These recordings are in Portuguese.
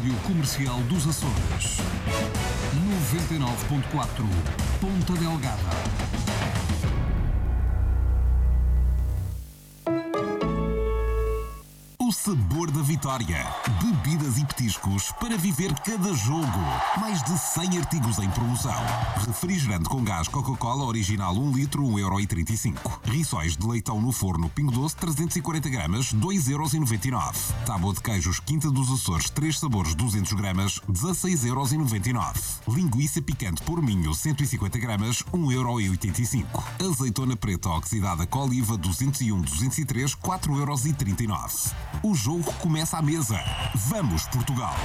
Rádio Comercial dos Açores. 99.4 Ponta Delgada. O sabor da vitória. Bebidas e petiscos para viver cada jogo. Mais de 100 artigos em promoção. Refrigerante com gás Coca-Cola original 1 litro, 1,35€. Rissóis de leitão no forno Pingo Doce 340 gramas, 2,99€. Tábua de queijos Quinta dos Açores 3 sabores 200 gramas, 16,99€. Linguiça picante por Minho 150 gramas, 1,85€. Azeitona preta oxidada com oliva 201-203, 4,39€. O jogo começa à mesa. Vamos, Portugal!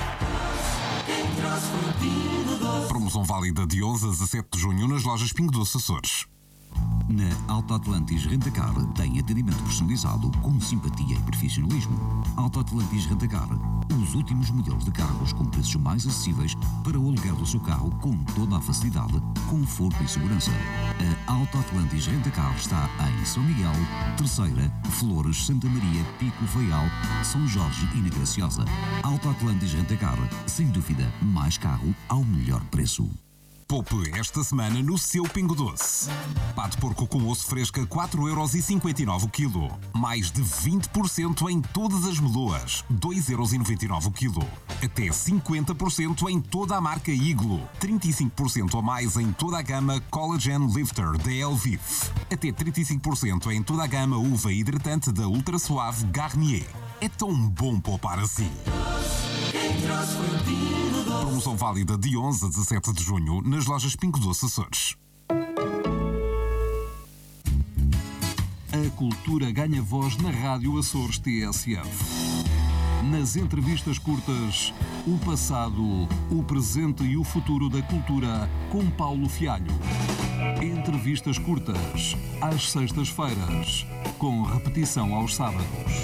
Promoção válida de 11 a 17 de junho nas lojas Pingo Doce Açores. Na Alto Atlantis Rentacar tem atendimento personalizado com simpatia e profissionalismo. Alto Atlantis Rentacar, os últimos modelos de carros com preços mais acessíveis para o aluguer do seu carro com toda a facilidade, conforto e segurança. A Alto Atlantis Rentacar está em São Miguel, Terceira, Flores, Santa Maria, Pico, Faial, São Jorge e na Graciosa. Alto Atlantis Rentacar, sem dúvida, mais carro ao melhor preço. Poupe esta semana no seu Pingo Doce. Pá de porco com osso fresca 4,59€ o quilo. Mais de 20% em todas as meloas, 2,99€ o quilo. Até 50% em toda a marca Iglo. 35% a mais em toda a gama Collagen Lifter da Elvive. Até 35% em toda a gama uva hidratante da Ultra Suave Garnier. É tão bom poupar assim. Promoção válida de 11 a 17 de junho nas lojas Pingo Doce Açores. A cultura ganha voz na Rádio Açores TSF. Nas entrevistas curtas, o passado, o presente e o futuro da cultura com Paulo Fialho. Entrevistas curtas, às sextas-feiras, com repetição aos sábados.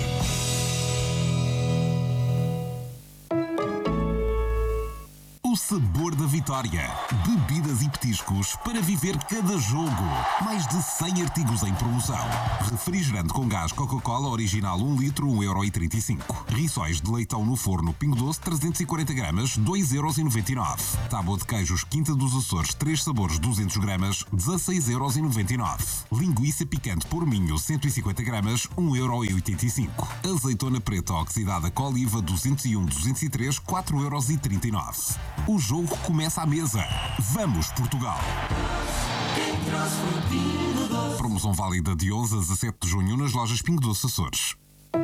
O sabor da vitória. Bebidas e petiscos para viver cada jogo. Mais de 100 artigos em promoção. Refrigerante com gás Coca-Cola original 1 litro, 1,35€. Rissóis de leitão no forno Pingo Doce 340 gramas, 2,99€. Tábua de queijos Quinta dos Açores 3 sabores 200 gramas, 16,99€. Linguiça picante por Minho 150 gramas, 1,85€. Azeitona preta oxidada com oliva 201-203, 4,39€. O jogo começa à mesa. Vamos, Portugal! Promoção válida de 11 a 17 de junho nas lojas Pingo Doce Açores.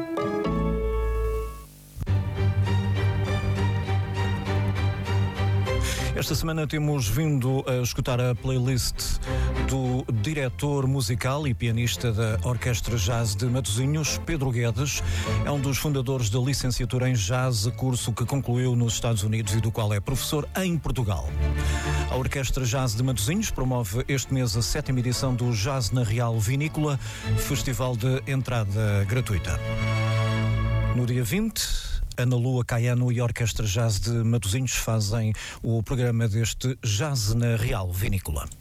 Esta semana temos vindo a escutar a playlist do diretor musical e pianista da Orquestra Jazz de Matosinhos, Pedro Guedes. É um dos fundadores da licenciatura em Jazz, curso que concluiu nos Estados Unidos e do qual é professor em Portugal. A Orquestra Jazz de Matosinhos promove este mês a 7ª edição do Jazz na Real Vinícola, festival de entrada gratuita. No dia 20, Ana Lua Caiano e a Orquestra Jazz de Matosinhos fazem o programa deste Jazz na Real Vinícola.